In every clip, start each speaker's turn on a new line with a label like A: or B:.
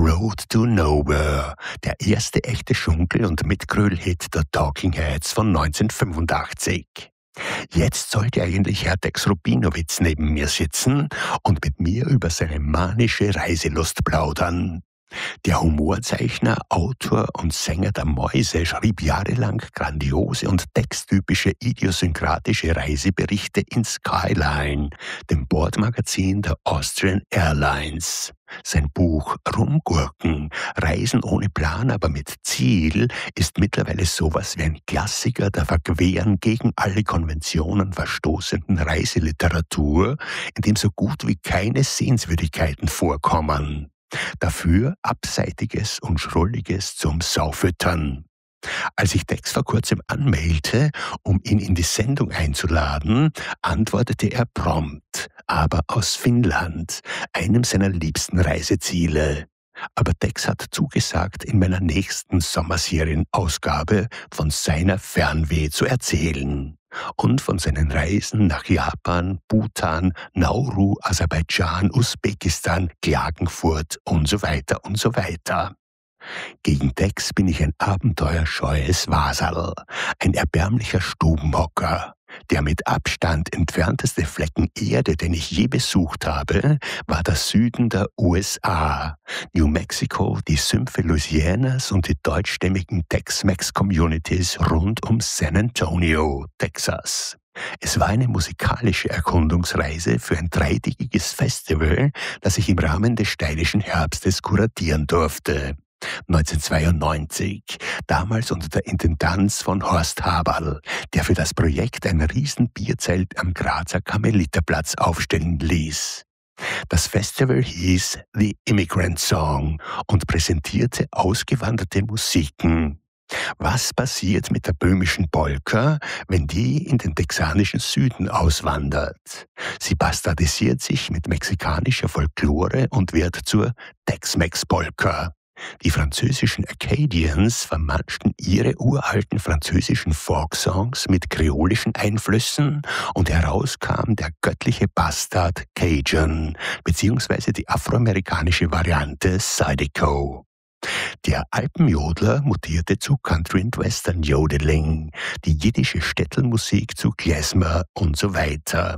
A: Road to Nowhere, der erste echte Schunkel- und Mitgröl-Hit der Talking Heads von 1985. Jetzt sollte eigentlich Herr Tex Rubinowitz neben mir sitzen und mit mir über seine manische Reiselust plaudern. Der Humorzeichner, Autor und Sänger der Mäuse schrieb jahrelang grandiose und texttypische idiosynkratische Reiseberichte in Skyline, dem Bordmagazin der Austrian Airlines. Sein Buch Rumgurken, Reisen ohne Plan, aber mit Ziel, ist mittlerweile sowas wie ein Klassiker der verqueren, gegen alle Konventionen verstoßenden Reiseliteratur, in dem so gut wie keine Sehenswürdigkeiten vorkommen. Dafür Abseitiges und Schrulliges zum Saufüttern. Als ich Tex vor kurzem anmailte, um ihn in die Sendung einzuladen, antwortete er prompt, aber aus Finnland, einem seiner liebsten Reiseziele. Aber Tex hat zugesagt, in meiner nächsten Sommerserienausgabe von seiner Fernweh zu erzählen und von seinen Reisen nach Japan, Bhutan, Nauru, Aserbaidschan, Usbekistan, Klagenfurt und so weiter und so weiter. Gegen Tex bin ich ein abenteuerscheues Waserl, ein erbärmlicher Stubenhocker. Der mit Abstand entfernteste Flecken Erde, den ich je besucht habe, war der Süden der USA, New Mexico, die Sümpfe Louisianas und die deutschstämmigen Tex-Mex-Communities rund um San Antonio, Texas. Es war eine musikalische Erkundungsreise für ein 3-tägiges Festival, das ich im Rahmen des Steirischen Herbstes kuratieren durfte. 1992, damals unter der Intendanz von Horst Haberl, der für das Projekt ein Riesenbierzelt am Grazer Karmeliterplatz aufstellen ließ. Das Festival hieß The Immigrant Song und präsentierte ausgewanderte Musiken. Was passiert mit der böhmischen Polka, wenn die in den texanischen Süden auswandert? Sie bastardisiert sich mit mexikanischer Folklore und wird zur Tex-Mex-Polka. Die französischen Acadians vermanschten ihre uralten französischen Folksongs mit kreolischen Einflüssen und heraus kam der göttliche Bastard Cajun, beziehungsweise die afroamerikanische Variante Zydeco. Der Alpenjodler mutierte zu Country and Western Jodeling, die jiddische Städtelmusik zu Klezmer und so weiter.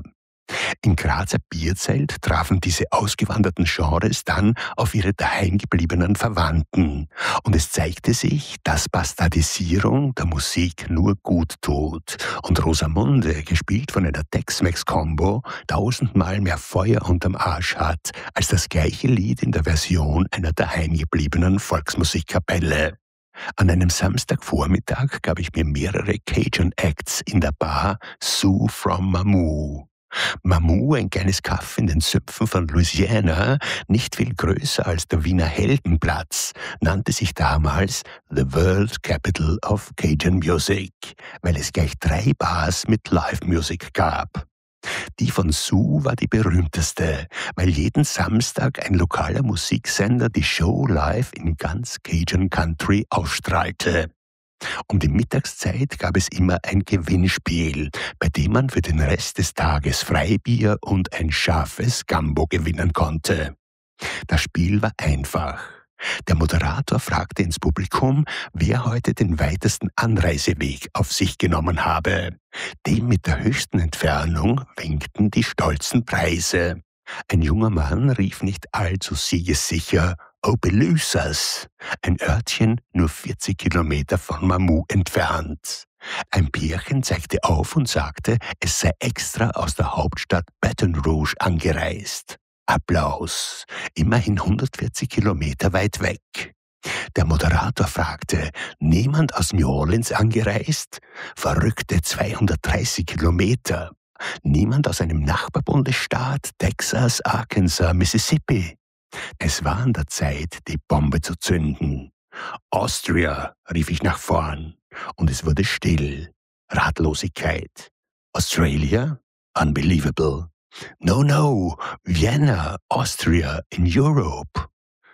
A: Im Grazer Bierzelt trafen diese ausgewanderten Genres dann auf ihre daheimgebliebenen Verwandten. Und es zeigte sich, dass Bastardisierung der Musik nur gut tut. Und Rosamunde, gespielt von einer Tex-Mex-Combo, 1000-mal mehr Feuer unterm Arsch hat, als das gleiche Lied in der Version einer daheimgebliebenen Volksmusikkapelle. An einem Samstagvormittag gab ich mir mehrere Cajun-Acts in der Bar Sue from Mamou. Mamou, ein kleines Kaff in den Sümpfen von Louisiana, nicht viel größer als der Wiener Heldenplatz, nannte sich damals The World Capital of Cajun Music, weil es gleich 3 Bars mit Live-Music gab. Die von Sue war die berühmteste, weil jeden Samstag ein lokaler Musiksender die Show live in ganz Cajun Country ausstrahlte. Um die Mittagszeit gab es immer ein Gewinnspiel, bei dem man für den Rest des Tages Freibier und ein scharfes Gambo gewinnen konnte. Das Spiel war einfach. Der Moderator fragte ins Publikum, wer heute den weitesten Anreiseweg auf sich genommen habe. Dem mit der höchsten Entfernung winkten die stolzen Preise. Ein junger Mann rief nicht allzu siegessicher: Opelousas, ein Örtchen nur 40 Kilometer von Mamou entfernt. Ein Pärchen zeigte auf und sagte, es sei extra aus der Hauptstadt Baton Rouge angereist. Applaus, immerhin 140 Kilometer weit weg. Der Moderator fragte, niemand aus New Orleans angereist? Verrückte 230 Kilometer. Niemand aus einem Nachbarbundesstaat, Texas, Arkansas, Mississippi. Es war an der Zeit, die Bombe zu zünden. Austria, rief ich nach vorn, und es wurde still. Ratlosigkeit. Australia? Unbelievable. No, no, Vienna, Austria, in Europe.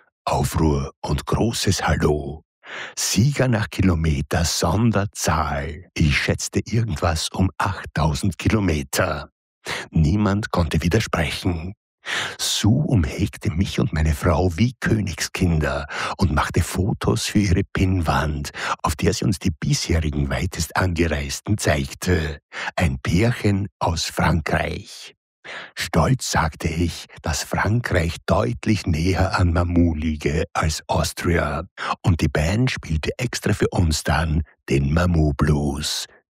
A: Aufruhr und großes Hallo. Sieger nach Kilometer, Sonderzahl. Ich schätzte irgendwas um 8000 Kilometer. Niemand konnte widersprechen. Sue umhegte mich und meine Frau wie Königskinder und machte Fotos für ihre Pinnwand, auf der sie uns die bisherigen weitest Angereisten zeigte. Ein Pärchen aus Frankreich. Stolz sagte ich, dass Frankreich deutlich näher an Mamou liege als Austria und die Band spielte extra für uns dann den Mamou Blues.